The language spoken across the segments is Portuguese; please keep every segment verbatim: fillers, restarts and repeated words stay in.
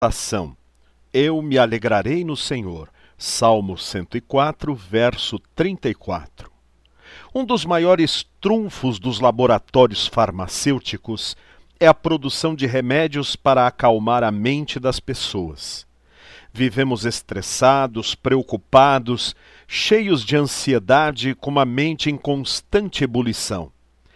Ação. Eu me alegrarei no Senhor. Salmo cento e quatro, verso trinta e quatro. Um dos maiores trunfos dos laboratórios farmacêuticos é a produção de remédios para acalmar a mente das pessoas. Vivemos estressados, preocupados, cheios de ansiedade, com uma mente em constante ebulição.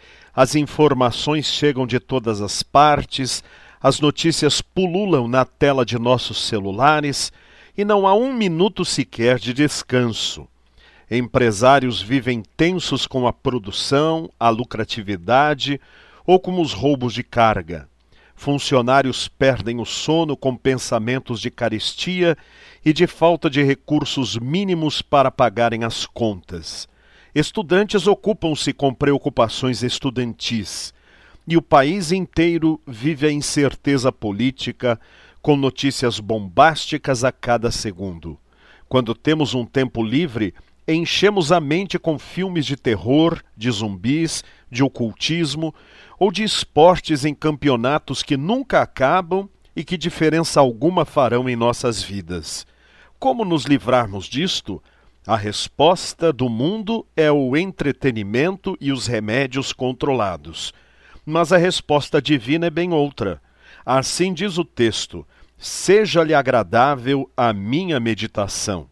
As informações chegam de todas as partes, as notícias pululam na tela de nossos celulares e não há um minuto sequer de descanso. Empresários vivem tensos com a produção, a lucratividade ou com os roubos de carga. Funcionários perdem o sono com pensamentos de carestia e de falta de recursos mínimos para pagarem as contas. Estudantes ocupam-se com preocupações estudantis. E o país inteiro vive a incerteza política, com notícias bombásticas a cada segundo. Quando temos um tempo livre, enchemos a mente com filmes de terror, de zumbis, de ocultismo ou de esportes em campeonatos que nunca acabam e que diferença alguma farão em nossas vidas. Como nos livrarmos disto? A resposta do mundo é o entretenimento e os remédios controlados. Mas a resposta divina é bem outra. Assim diz o texto: seja-lhe agradável a minha meditação.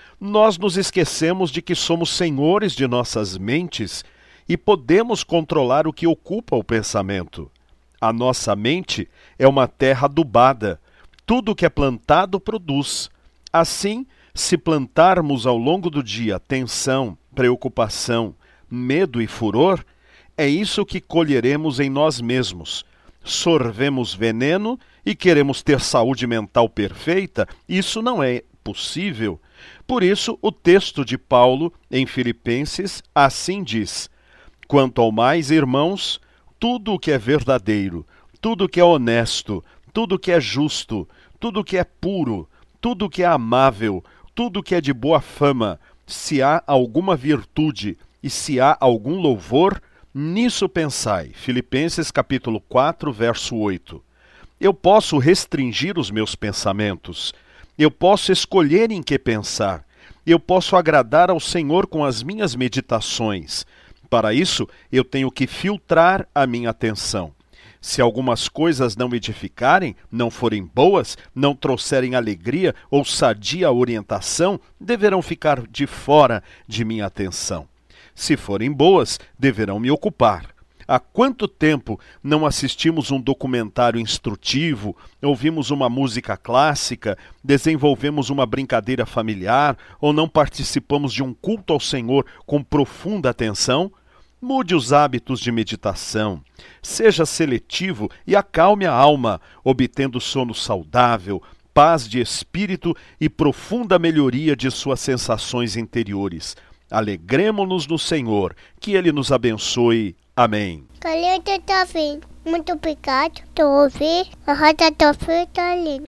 Nós nos esquecemos de que somos senhores de nossas mentes e podemos controlar o que ocupa o pensamento. A nossa mente é uma terra adubada. Tudo que é plantado produz. Assim, se plantarmos ao longo do dia tensão, preocupação, medo e furor, é isso que colheremos em nós mesmos. Sorvemos veneno e queremos ter saúde mental perfeita? Isso não é possível. Por isso, o texto de Paulo, em Filipenses, assim diz: quanto ao mais, irmãos, tudo o que é verdadeiro, tudo o que é honesto, tudo o que é justo, tudo o que é puro, tudo o que é amável, tudo o que é de boa fama, se há alguma virtude e se há algum louvor, nisso pensai. Filipenses capítulo quatro, verso oito. Eu posso restringir os meus pensamentos. Eu posso escolher em que pensar. Eu posso agradar ao Senhor com as minhas meditações. Para isso, eu tenho que filtrar a minha atenção. Se algumas coisas não edificarem, não forem boas, não trouxerem alegria ou sadia orientação, deverão ficar de fora de minha atenção. Se forem boas, deverão me ocupar. Há quanto tempo não assistimos um documentário instrutivo, ouvimos uma música clássica, desenvolvemos uma brincadeira familiar ou não participamos de um culto ao Senhor com profunda atenção? Mude os hábitos de meditação. Seja seletivo e acalme a alma, obtendo sono saudável, paz de espírito e profunda melhoria de suas sensações interiores. Alegremo-nos no Senhor, que Ele nos abençoe. Amém. Muito obrigado por ouvir a Roda do Frio.